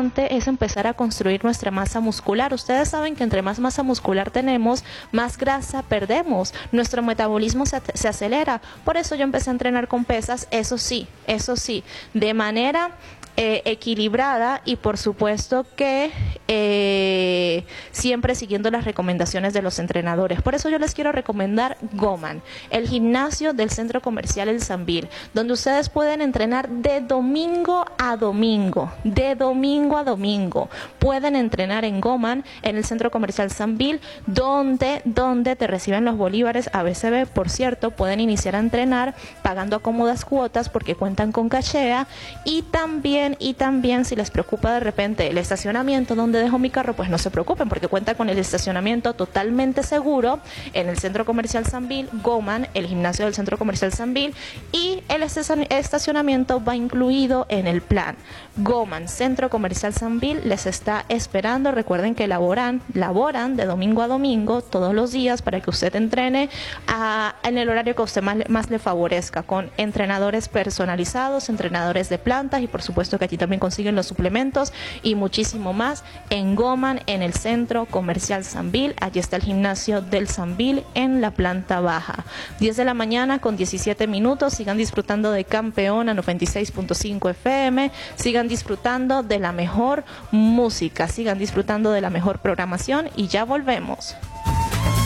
importante es empezar a construir nuestra masa muscular. Ustedes saben que entre más masa muscular tenemos, más grasa perdemos, nuestro metabolismo se acelera. Por eso yo empecé a entrenar con pesas, eso sí, de manera equilibrada y por supuesto que siempre siguiendo las recomendaciones de los entrenadores. Por eso yo les quiero recomendar Goman, el gimnasio del Centro Comercial El Sambil, donde ustedes pueden entrenar de domingo a domingo, pueden entrenar en Goman, en el Centro Comercial Sambil, donde te reciben los bolívares ABCB. Por cierto, pueden iniciar a entrenar pagando a cómodas cuotas porque cuentan con cachea, y también si les preocupa de repente el estacionamiento donde dejo mi carro, pues no se preocupen porque cuenta con el estacionamiento totalmente seguro en el Centro Comercial Sambil, Goman, el gimnasio del Centro Comercial Sambil, y el estacionamiento va incluido en el plan. Goman, Centro Comercial Sambil, les está esperando. Recuerden que laboran de domingo a domingo todos los días para que usted entrene en el horario que a usted más le favorezca, con entrenadores personalizados, entrenadores de plantas, y por supuesto que aquí también consiguen los suplementos y muchísimo más en Goman, en el Centro Comercial Sambil. Allí está el gimnasio del Sambil en la planta baja. 10 de la mañana con 17 minutos. Sigan disfrutando de Campeón a 96.5 FM. Sigan disfrutando de la mejor música. Sigan disfrutando de la mejor programación y ya volvemos.